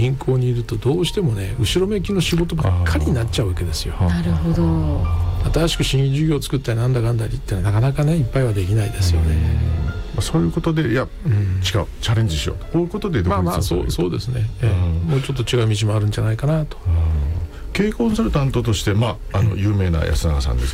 銀行にいるとどうしてもね後ろめきの仕事ばっかりになっちゃうわけですよ。 なるほど。 新しく新規事業を作ったりなんだかんだりってなかなかねいっぱいはできないですよね。 そういうことで違うチャレンジしようとこういうことで独立をそうですね、もうちょっと違う道もあるんじゃないかなと。 経営コンサルタントとして有名な安永さんです